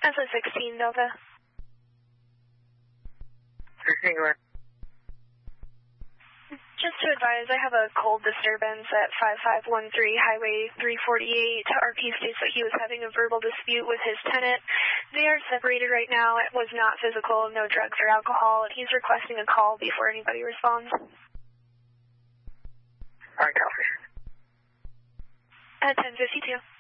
That's a 16, Delta. 16, go ahead. Just to advise, I have a cold disturbance at 5513 Highway 348. RP states that he was having a verbal dispute with his tenant. They are separated right now. It was not physical, no drugs or alcohol, and he's requesting a call before anybody responds. All right, copy. At 10:52.